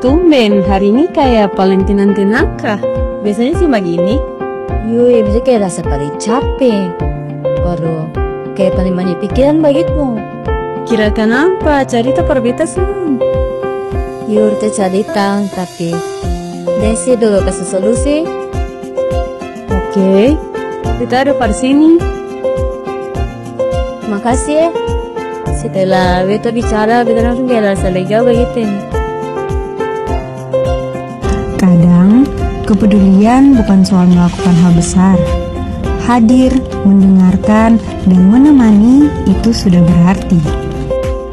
tumben, hari ini kayak paling tenang-tenang kah? Biasanya sih begini. Yui, bisa kayak rasa paling capek. Baru kayak paling banyak pikiran begitu. Kira kenapa? Cerita perbeta sih. Yur teh cerita, tapi Desi dulu kasih solusi. Oke, kita ada di sini. Makasih ya. Setelah beta bicara, beta langsung kayak rasa lega begitu. Kadang, kepedulian bukan soal melakukan hal besar. Hadir, mendengarkan, dan menemani itu sudah berarti.